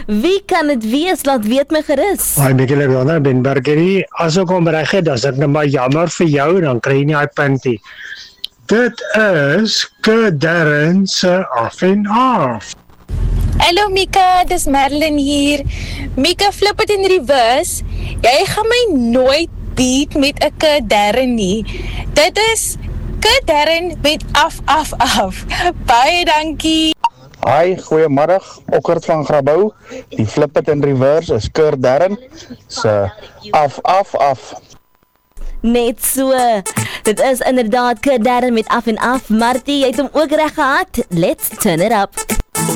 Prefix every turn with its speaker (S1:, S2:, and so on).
S1: Wie kan dit wees? Laat weet my gerus.
S2: Hi, Mikkel Ronald Benberger hier. As ek hom reg het, dan is ek nou maar jammer vir jou, dan kry jy nie hy puntie. Dit is Darren se af en af.
S3: Hallo Mika, dis Madeline hier. Mika, flip het in reverse. Jy gaan my nooit beat met 'n Darren nie. Dit is Darren met af. Baie dankie.
S4: Hi, goeiemôre. Okkert van Grabouw. Die flip it in reverse is Darren se af.
S1: Net so. Dit is inderdaad Darren met af en af. Martie, jy het hom ook reg gehad. Let's turn it up.